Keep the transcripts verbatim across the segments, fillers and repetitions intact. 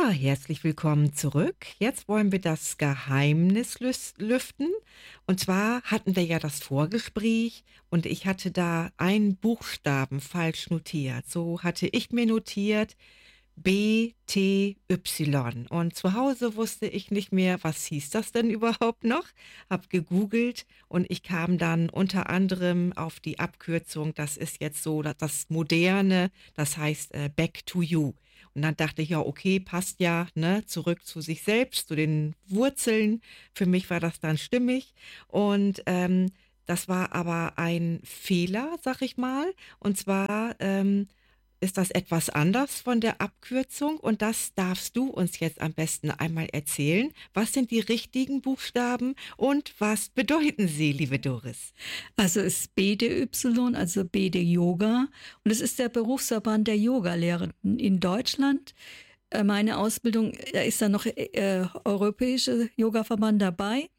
Ja, herzlich willkommen zurück. Jetzt wollen wir das Geheimnis lüs- lüften. Und zwar hatten wir ja das Vorgespräch und ich hatte da einen Buchstaben falsch notiert. So hatte ich mir notiert B T Y. Und zu Hause wusste ich nicht mehr, was hieß das denn überhaupt noch? Hab gegoogelt und ich kam dann unter anderem auf die Abkürzung, das ist jetzt so das das Moderne, das heißt äh, Back to You. Und dann dachte ich, ja, okay, passt ja, ne, zurück zu sich selbst, zu den Wurzeln. Für mich war das dann stimmig. Und ähm, das war aber ein Fehler, sag ich mal. Und zwar ähm, ist das etwas anders von der Abkürzung. Und das darfst du uns jetzt am besten einmal erzählen. Was sind die richtigen Buchstaben und was bedeuten sie, liebe Doris? Also ist B D Y, also B D Yoga. Und es ist der Berufsverband der Yogalehrenden in Deutschland. Äh, Meine Ausbildung, da ist dann noch äh, Europäische Yogaverband dabei.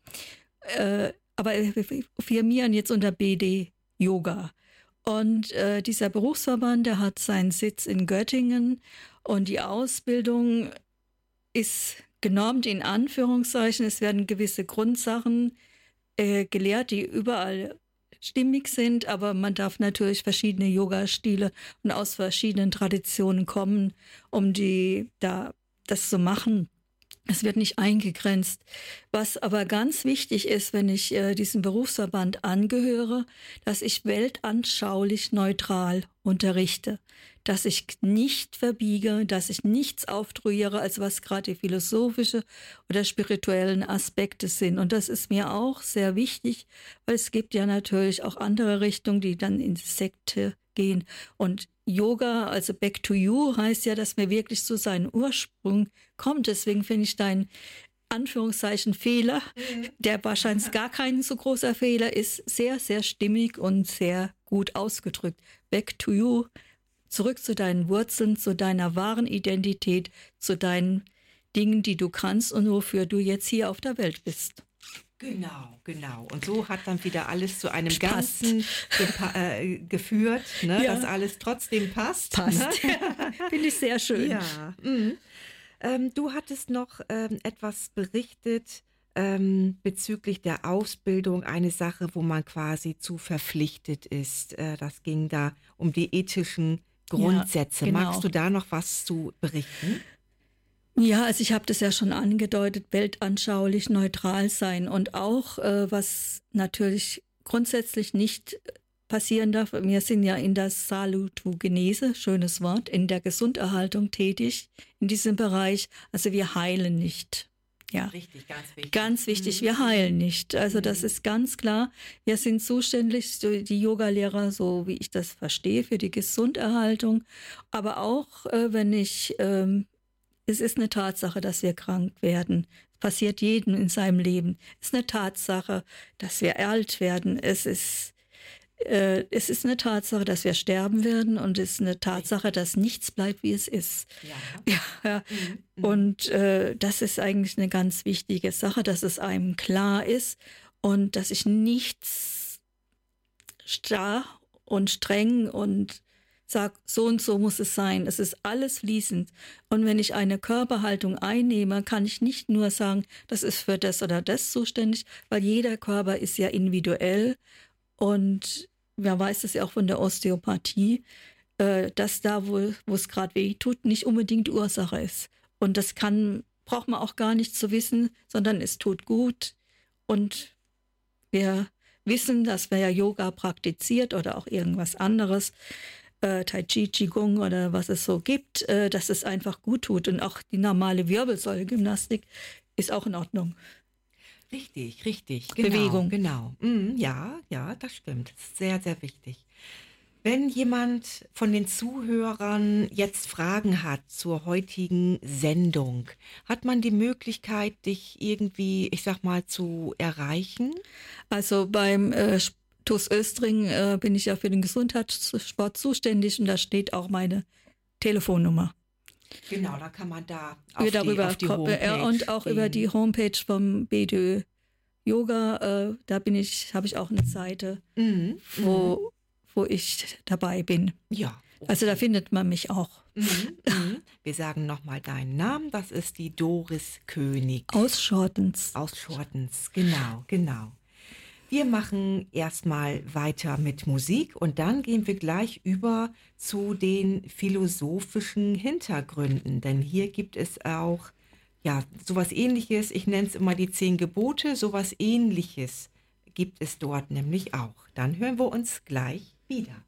Äh, aber wir firmieren jetzt unter B D Yoga. Und äh, dieser Berufsverband, der hat seinen Sitz in Göttingen. Und die Ausbildung ist genormt in Anführungszeichen. Es werden gewisse Grundsachen äh, gelehrt, die überall stimmig sind, aber man darf natürlich verschiedene Yoga-Stile und aus verschiedenen Traditionen kommen, um die da das zu machen. Es wird nicht eingegrenzt. Was aber ganz wichtig ist, wenn ich äh, diesem Berufsverband angehöre, dass ich weltanschaulich neutral unterrichte, dass ich nicht verbiege, dass ich nichts aufdrühere, als was gerade die philosophische oder spirituellen Aspekte sind. Und das ist mir auch sehr wichtig, weil es gibt ja natürlich auch andere Richtungen, die dann in die Sekte gehen. Und Yoga, also Back to You, heißt ja, dass man wirklich zu seinem Ursprung kommt. Deswegen finde ich dein Anführungszeichen Fehler, der wahrscheinlich gar kein so großer Fehler ist, sehr, sehr stimmig und sehr gut ausgedrückt. Back to You, zurück zu deinen Wurzeln, zu deiner wahren Identität, zu deinen Dingen, die du kannst und wofür du jetzt hier auf der Welt bist. Genau, genau. Und so hat dann wieder alles zu einem Passt. Ganzen gepa- äh, geführt, ne? Ja. Dass alles trotzdem passt. Passt. Ne? Finde ich sehr schön. Ja. Mhm. Ähm, du hattest noch ähm, etwas berichtet ähm, bezüglich der Ausbildung, eine Sache, wo man quasi zu verpflichtet ist. Äh, das ging da um die ethischen Grundsätze. genau. Magst du da noch was zu berichten? Ja, also ich habe das ja schon angedeutet, weltanschaulich neutral sein und auch, äh, was natürlich grundsätzlich nicht passieren darf, wir sind ja in der Salutogenese, schönes Wort, in der Gesunderhaltung tätig, in diesem Bereich, also wir heilen nicht. Ja, Richtig, ganz wichtig. ganz wichtig, wir heilen nicht. Also das ist ganz klar. Wir sind zuständig, die Yogalehrer, so wie ich das verstehe, für die Gesunderhaltung. Aber auch, äh, wenn ich, ähm, es ist eine Tatsache, dass wir krank werden. Es passiert jedem in seinem Leben. Es ist eine Tatsache, dass wir alt werden. Es ist, äh, es ist eine Tatsache, dass wir sterben werden. Und es ist eine Tatsache, dass nichts bleibt, wie es ist. Ja. Ja, ja. Mhm. Und äh, das ist eigentlich eine ganz wichtige Sache, dass es einem klar ist und dass ich nichts starr und streng und sag, so und so muss es sein. Es ist alles fließend. Und wenn ich eine Körperhaltung einnehme, kann ich nicht nur sagen, das ist für das oder das zuständig, weil jeder Körper ist ja individuell. Und man weiß es ja auch von der Osteopathie, äh, dass da, wo, wo es gerade weh tut, nicht unbedingt die Ursache ist. Und das kann, braucht man auch gar nicht zu wissen, sondern es tut gut. Und wir wissen, dass wer Yoga praktiziert oder auch irgendwas anderes, äh, Tai Chi, Qigong oder was es so gibt, äh, dass es einfach gut tut. Und auch die normale Wirbelsäule-Gymnastik ist auch in Ordnung. Richtig, richtig. Genau, Bewegung. Genau. Mhm, ja, ja, das stimmt. Das ist sehr, sehr wichtig. Wenn jemand von den Zuhörern jetzt Fragen hat zur heutigen Sendung, hat man die Möglichkeit, dich irgendwie, ich sag mal, zu erreichen? Also beim äh, T U S Östring äh, bin ich ja für den Gesundheitssport zuständig und da steht auch meine Telefonnummer. Genau, da kann man da Wir auf die, darüber auf die ko- äh, Homepage und auch über die gehen. Homepage vom B D Ö Yoga, äh, da bin ich, habe ich auch eine Seite, Mhm, wo, wo ich dabei bin. ja. Also da findet man mich auch. Mhm, mhm. Wir sagen nochmal deinen Namen, das ist die Doris König. Aus Schortens. Aus Schortens, genau, genau. Wir machen erstmal weiter mit Musik und dann gehen wir gleich über zu den philosophischen Hintergründen, denn hier gibt es auch ja sowas Ähnliches, ich nenne es immer die zehn Gebote, sowas Ähnliches gibt es dort nämlich auch. Dann hören wir uns gleich wieder.